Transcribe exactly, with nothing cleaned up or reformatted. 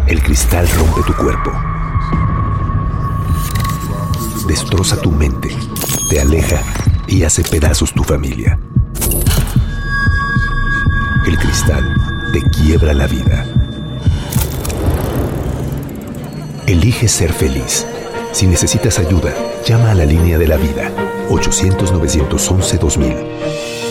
El cristal rompe tu cuerpo, destroza tu mente, te aleja y hace pedazos tu familia. El cristal te quiebra la vida. Elige ser feliz. Si necesitas ayuda, llama a la línea de la vida, ochocientos, nueve once, dos mil.